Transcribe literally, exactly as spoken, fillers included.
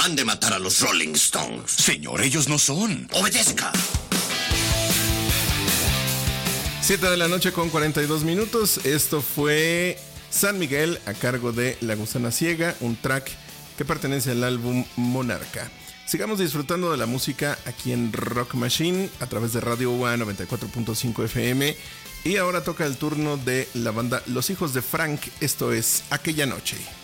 Mande matar a los Rolling Stones. Señor, ellos no son. Obedezca. siete de la noche con cuarenta y dos minutos. Esto fue San Miguel a cargo de La Gusana Ciega, un track que pertenece al álbum Monarca. Sigamos disfrutando de la música aquí en Rock Machine a través de Radio U A noventa y cuatro punto cinco F M. Y ahora toca el turno de la banda Los Hijos de Frank. Esto es Aquella Noche.